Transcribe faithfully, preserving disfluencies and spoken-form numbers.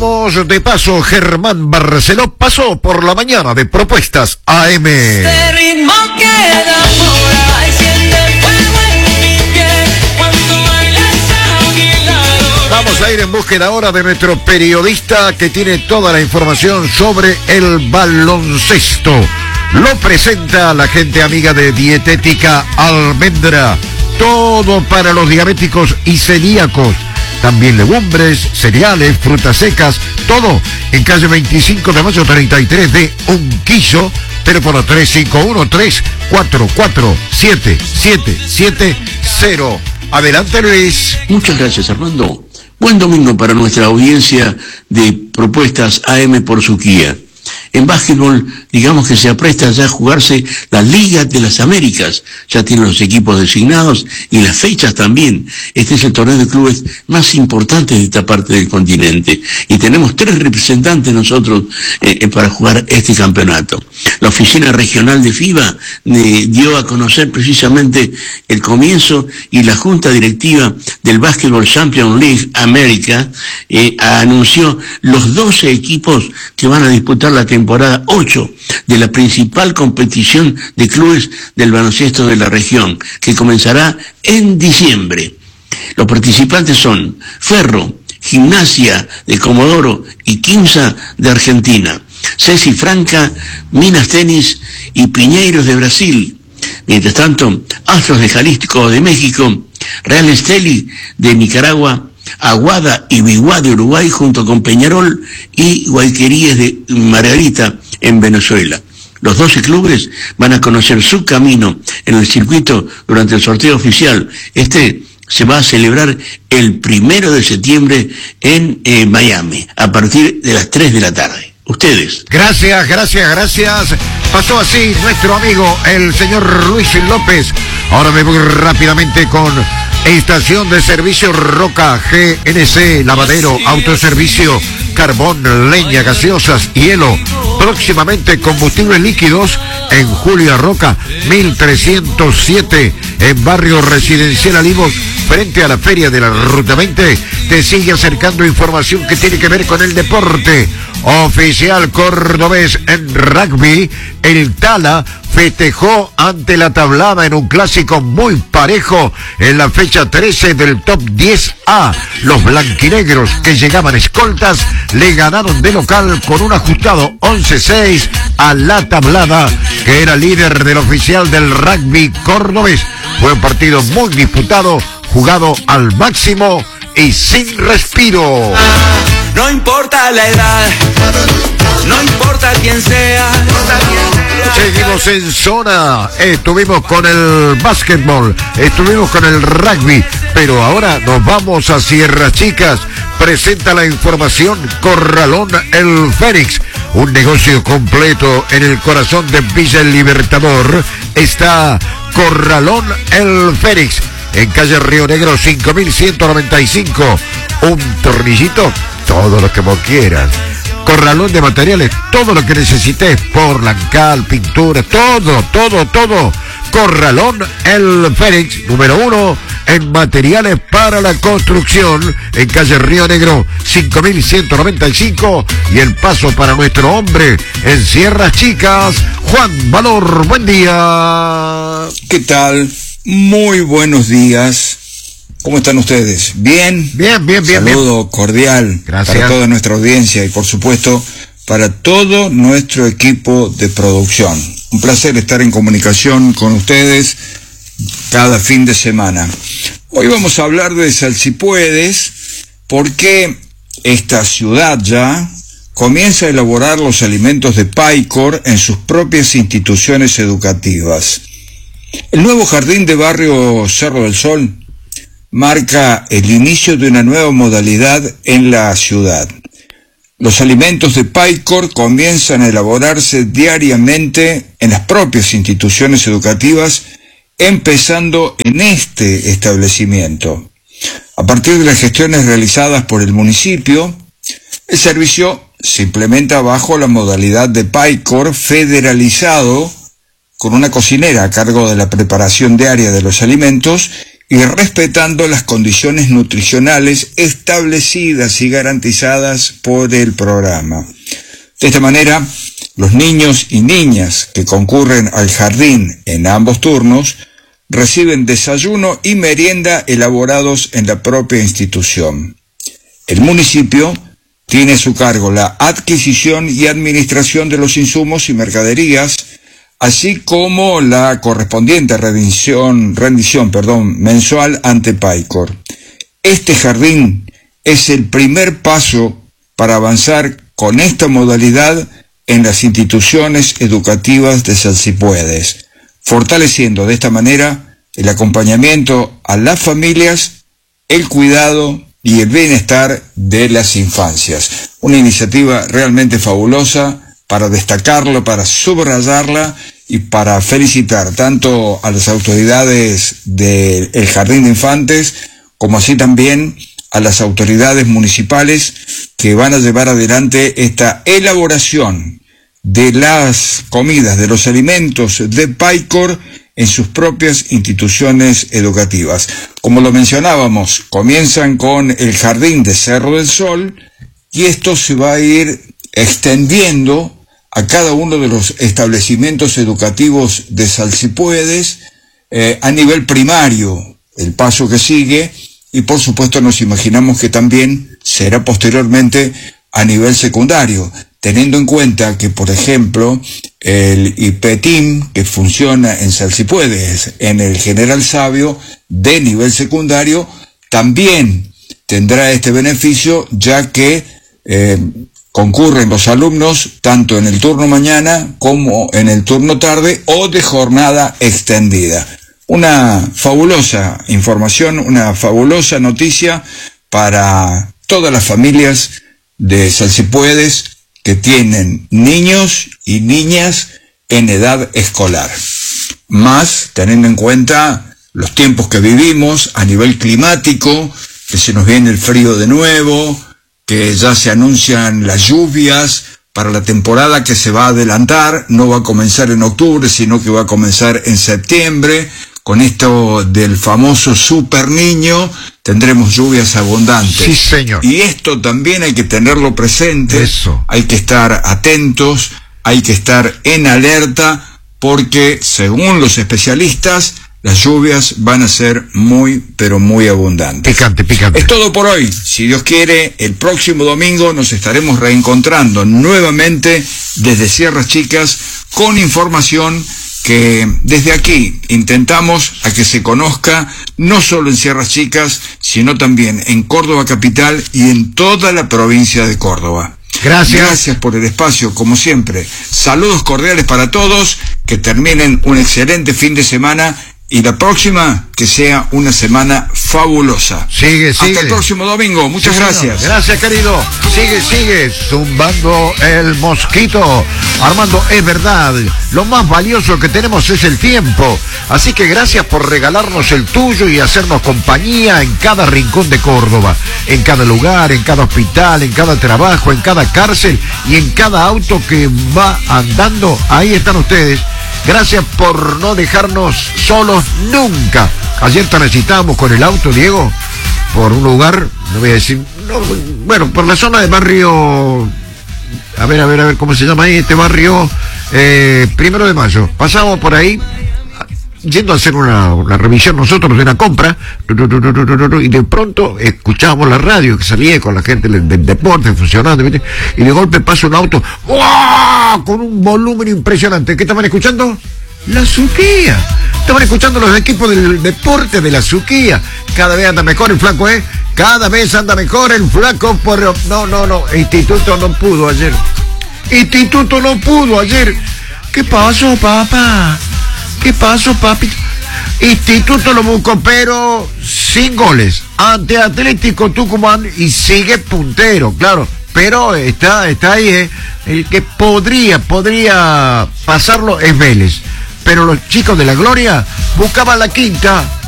saludamos de paso. Germán Barceló pasó por la mañana de Propuestas A M. Este ritmo queda por ahí, siente el fuego en mi piel cuando bailas a mi lado. Vamos a ir en búsqueda ahora de nuestro periodista que tiene toda la información sobre el baloncesto. Lo presenta la gente amiga de Dietética Almendra. Todo para los diabéticos y celíacos. También legumbres, cereales, frutas secas, todo en calle veinticinco de mayo treinta y tres de Unquillo, teléfono tres cinco uno tres cuatro cuatro siete siete siete cero. Adelante, Luis. Muchas gracias, Armando. Buen domingo para nuestra audiencia de Propuestas A M por Suquía. En básquetbol, digamos que se apresta ya a jugarse la Liga de las Américas. Ya tienen los equipos designados y las fechas también. Este es el torneo de clubes más importante de esta parte del continente. Y tenemos tres representantes nosotros eh, para jugar este campeonato. La oficina regional de FIBA eh, dio a conocer precisamente el comienzo y la junta directiva del Basketball Champions League América eh, anunció los doce equipos que van a disputar la temporada ocho de la principal competición de clubes del baloncesto de la región, que comenzará en diciembre. Los participantes son Ferro, Gimnasia de Comodoro y Quimsa de Argentina, Ceci Franca, Minas Tenis y Piñeiros de Brasil. Mientras tanto, Astros de Jalisco de México, Real Estelí de Nicaragua, Aguada y Biguá de Uruguay junto con Peñarol y Guayqueríes de Margarita en Venezuela. Los doce clubes van a conocer su camino en el circuito durante el sorteo oficial. Este se va a celebrar el primero de septiembre en eh, Miami, a partir de las tres de la tarde. Ustedes. Gracias, gracias, gracias. Pasó así nuestro amigo, el señor Luis López. Ahora me voy rápidamente con Estación de Servicio Roca, G N C, lavadero, autoservicio, carbón, leña, gaseosas, hielo. Próximamente combustibles líquidos en Julia Roca, mil trescientos siete, en Barrio Residencial Olivos, frente a la Feria de la Ruta veinte. Te sigue acercando información que tiene que ver con el deporte. Oficial cordobés en rugby, el Tala festejó ante la Tablada en un clásico muy parejo en la fecha trece del top diez A. Los blanquinegros, que llegaban escoltas, le ganaron de local con un ajustado once seis a la Tablada, que era líder del oficial del rugby cordobés. Fue un partido muy disputado, jugado al máximo y sin respiro. No importa la edad, no importa quién sea. Seguimos en zona, estuvimos con el básquetbol, estuvimos con el rugby, pero ahora nos vamos a Sierras Chicas. Presenta la información Corralón El Fénix, un negocio completo en el corazón de Villa El Libertador. Está Corralón El Fénix, en calle Río Negro cinco mil ciento noventa y cinco. Un tornillito, todo lo que vos quieras. Corralón de materiales, todo lo que necesites, porlancal, pintura, todo, todo, todo. Corralón El Fénix, número uno en materiales para la construcción, en calle Río Negro cinco mil ciento noventa y cinco. Y el paso para nuestro hombre en Sierras Chicas, Juan Valor. Buen día. ¿Qué tal? Muy buenos días. ¿Cómo están ustedes? ¿Bien? Bien, bien, bien. Saludo bien. cordial. Gracias. Para toda nuestra audiencia y, por supuesto, para todo nuestro equipo de producción. Un placer estar en comunicación con ustedes cada fin de semana. Hoy vamos a hablar de Salsipuedes, porque esta ciudad ya comienza a elaborar los alimentos de Paycor en sus propias instituciones educativas. El nuevo jardín de barrio Cerro del Sol marca el inicio de una nueva modalidad en la ciudad. Los alimentos de Paycor comienzan a elaborarse diariamente en las propias instituciones educativas, empezando en este establecimiento. A partir de las gestiones realizadas por el municipio, el servicio se implementa bajo la modalidad de Paycor federalizado, con una cocinera a cargo de la preparación diaria de los alimentos y respetando las condiciones nutricionales establecidas y garantizadas por el programa. De esta manera, los niños y niñas que concurren al jardín en ambos turnos reciben desayuno y merienda elaborados en la propia institución. El municipio tiene a su cargo la adquisición y administración de los insumos y mercaderías, así como la correspondiente rendición, rendición perdón, mensual ante Paycor. Este jardín es el primer paso para avanzar con esta modalidad en las instituciones educativas de Salsipuedes, fortaleciendo de esta manera el acompañamiento a las familias, el cuidado y el bienestar de las infancias. Una iniciativa realmente fabulosa para destacarlo, para subrayarla y para felicitar tanto a las autoridades del Jardín de Infantes como así también a las autoridades municipales que van a llevar adelante esta elaboración de las comidas, de los alimentos de Paycor en sus propias instituciones educativas. Como lo mencionábamos, comienzan con el Jardín de Cerro del Sol y esto se va a ir extendiendo a cada uno de los establecimientos educativos de Salsipuedes eh, a nivel primario, el paso que sigue, y por supuesto nos imaginamos que también será posteriormente a nivel secundario, teniendo en cuenta que, por ejemplo, el IPETIM, que funciona en Salsipuedes, en el General Sabio, de nivel secundario, también tendrá este beneficio, ya que eh, concurren los alumnos tanto en el turno mañana como en el turno tarde o de jornada extendida. Una fabulosa información, una fabulosa noticia para todas las familias de Salsipuedes que tienen niños y niñas en edad escolar. Más teniendo en cuenta los tiempos que vivimos a nivel climático, que se nos viene el frío de nuevo, que ya se anuncian las lluvias para la temporada que se va a adelantar, no va a comenzar en octubre, sino que va a comenzar en septiembre. Con esto del famoso Super Niño, tendremos lluvias abundantes. Sí, señor. Y esto también hay que tenerlo presente. Eso. Hay que estar atentos, hay que estar en alerta, porque según los especialistas, las lluvias van a ser muy, pero muy abundantes. Picante, picante. Es todo por hoy. Si Dios quiere, el próximo domingo nos estaremos reencontrando nuevamente desde Sierras Chicas con información que desde aquí intentamos a que se conozca no solo en Sierras Chicas, sino también en Córdoba capital y en toda la provincia de Córdoba. Gracias. Gracias por el espacio, como siempre. Saludos cordiales para todos, que terminen un excelente fin de semana y la próxima que sea una semana fabulosa. Sigue, sigue. Hasta el próximo domingo. Muchas Sí, gracias. señor. Gracias, querido. Sigue, sigue zumbando el mosquito. Armando, es verdad, lo más valioso que tenemos es el tiempo. Así que gracias por regalarnos el tuyo y hacernos compañía en cada rincón de Córdoba, en cada lugar, en cada hospital, en cada trabajo, en cada cárcel y en cada auto que va andando. Ahí están ustedes. Gracias por no dejarnos solos nunca. Ayer transitamos con el auto, Diego, por un lugar, no voy a decir, no, bueno, por la zona del barrio, a ver, a ver, a ver, ¿cómo se llama ahí? Este barrio, eh, Primero de Mayo. Pasamos por ahí, yendo a hacer una, una revisión nosotros de una compra, y de pronto escuchábamos la radio que salía con la gente del, del deporte funcionando, ¿viste? Y de golpe pasa un auto ¡wow! Con un volumen impresionante. ¿Qué estaban escuchando? La Suquía. Estaban escuchando los equipos del deporte de la Suquía. Cada vez anda mejor el flaco, ¿eh? Cada vez anda mejor el flaco, por... No, no, no, Instituto no pudo ayer. Instituto no pudo ayer. ¿Qué pasó, papá? ¿Qué pasó, papi? Instituto lo buscó, pero sin goles. Ante Atlético Tucumán y sigue puntero, claro. Pero está, está ahí, ¿eh? El que podría, podría pasarlo es Vélez. Pero los chicos de la Gloria buscaban la quinta